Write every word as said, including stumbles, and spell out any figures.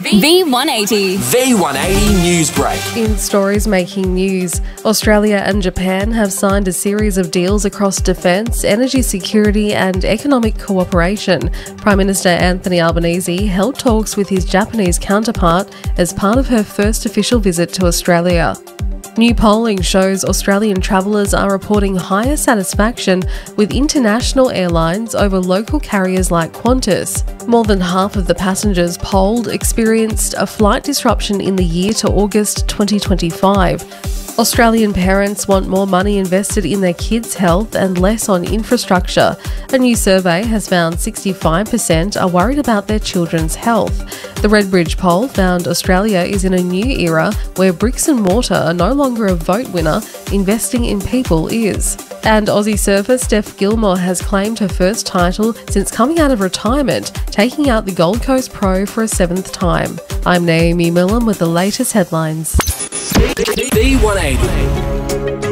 V one eighty. V one eighty News Break. In stories making news, Australia and Japan have signed a series of deals across defence, energy security and economic cooperation. Prime Minister Anthony Albanese held talks with his Japanese counterpart as part of her first official visit to Australia. New polling shows Australian travellers are reporting higher satisfaction with international airlines over local carriers like Qantas. More than half of the passengers polled experienced a flight disruption in the year to August twenty twenty-five. Australian parents want more money invested in their kids' health and less on infrastructure. A new survey has found sixty-five percent are worried about their children's health. The Redbridge poll found Australia is in a new era where bricks and mortar are no longer a vote winner, investing in people is. And Aussie surfer Steph Gilmore has claimed her first title since coming out of retirement, taking out the Gold Coast Pro for a seventh time. I'm Naomi Millam with the latest headlines. V one eighty.